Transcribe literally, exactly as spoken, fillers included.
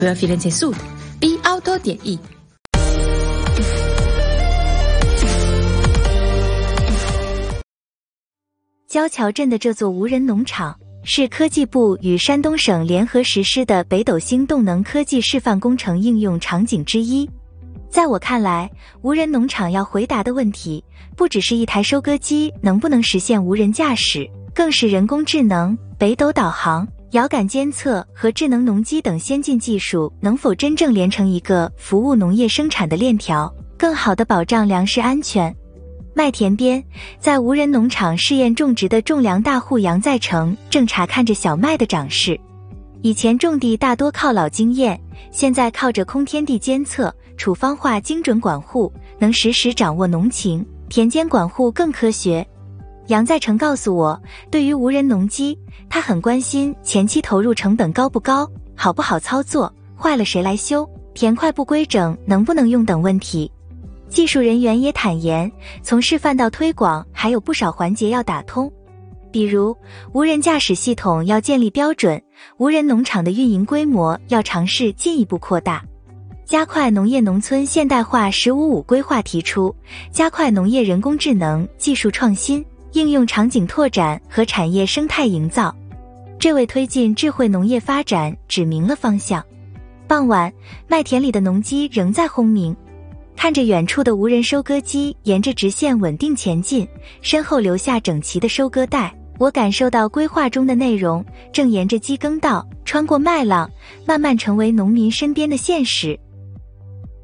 Due Firenze Sud, B Auto 点 E。 交桥镇的这座无人农场是科技部与山东省联合实施的北斗星动能科技示范工程应用场景之一。在我看来，无人农场要回答的问题，不只是一台收割机能不能实现无人驾驶，更是人工智能、北斗导航、遥感监测和智能农机等先进技术能否真正连成一个服务农业生产的链条，更好地保障粮食安全。麦田边，在无人农场试验种植的种粮大户杨在成正查看着小麦的长势。以前种地大多靠老经验，现在靠着空天地监测、处方化精准管护，能实时掌握农情，田间管护更科学。杨在成告诉我，对于无人农机，他很关心前期投入成本高不高，好不好操作，坏了谁来修，田块不规整能不能用等问题。技术人员也坦言，从示范到推广还有不少环节要打通，比如无人驾驶系统要建立标准，无人农场的运营规模要尝试进一步扩大。加快农业农村现代化十五五规划提出，加快农业人工智能技术创新、应用场景拓展和产业生态营造，这为推进智慧农业发展指明了方向。傍晚，麦田里的农机仍在轰鸣，看着远处的无人收割机沿着直线稳定前进，身后留下整齐的收割带，我感受到规划中的内容正沿着机耕道穿过麦浪，慢慢成为农民身边的现实。